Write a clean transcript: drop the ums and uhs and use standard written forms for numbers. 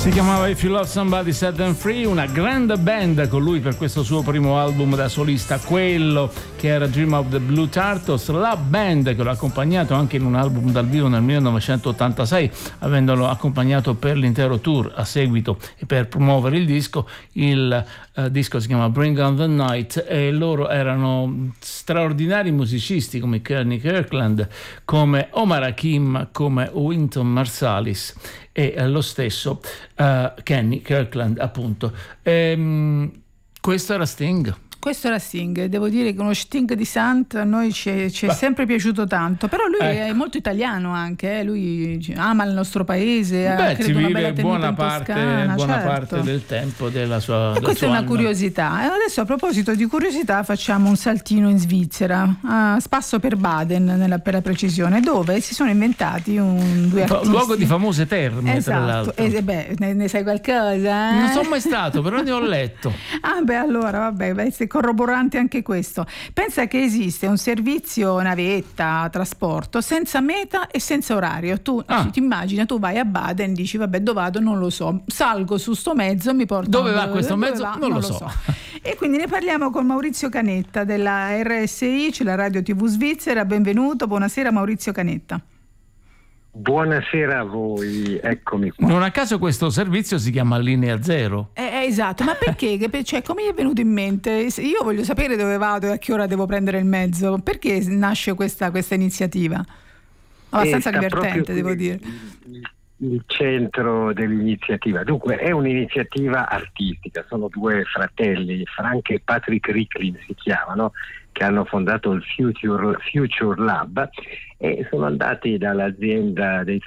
Si chiamava If You Love Somebody Set Them Free, una grande band con lui per questo suo primo album da solista, quello che era Dream of the Blue Turtles, la band che l'ha accompagnato anche in un album dal vivo nel 1986, avendolo accompagnato per l'intero tour a seguito e per promuovere il disco. Il disco si chiama Bring On The Night e loro erano straordinari musicisti come Kenny Kirkland, come Omar Hakim, come Wynton Marsalis e lo stesso Kenny Kirkland, appunto. Questo era Sting. Questo era Sting, devo dire che uno Sting di Sant a noi ci è sempre piaciuto tanto, però lui è molto italiano anche, lui ama il nostro paese, ci una vive bella buona Toscana, parte del tempo della sua. E questa è una curiosità. E adesso, a proposito di curiosità, facciamo un saltino in Svizzera, a spasso per Baden, per la precisione, dove si sono inventati due artisti. Luogo di famose terme, esatto. tra l'altro. Ne sai qualcosa? Non sono mai stato, però ne ho letto. Allora, vabbè, corroborante anche questo. Pensa che esiste un servizio navetta, trasporto senza meta e senza orario. Tu ti immagini, tu vai a Baden, dici vabbè, dove vado non lo so, salgo su sto mezzo, mi porto dove va questo mezzo non lo so. E quindi ne parliamo con Maurizio Canetta della RSI, cioè la Radio TV Svizzera. Benvenuto, buonasera Maurizio Canetta. Buonasera a voi, eccomi qua. Non a caso questo servizio si chiama Linea Zero. Esatto, ma perché? Cioè, come gli è venuto in mente? Io voglio sapere dove vado e a che ora devo prendere il mezzo. Perché nasce questa iniziativa? Abbastanza divertente, devo dire. Il centro dell'iniziativa. Dunque, è un'iniziativa artistica, sono due fratelli, Frank e Patrick Ricklin si chiamano, che hanno fondato il Future Lab e sono andati dall'azienda dei